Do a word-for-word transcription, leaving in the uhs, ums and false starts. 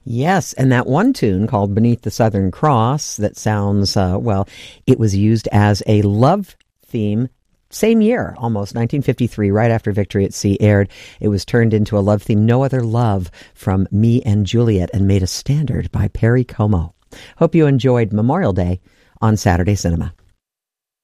Yes, and that one tune called Beneath the Southern Cross that sounds, uh, well, it was used as a love theme same year, almost, nineteen fifty-three, right after Victory at Sea aired. It was turned into a love theme, No Other Love, from Me and Juliet, and made a standard by Perry Como. Hope you enjoyed Memorial Day on Saturday Cinema.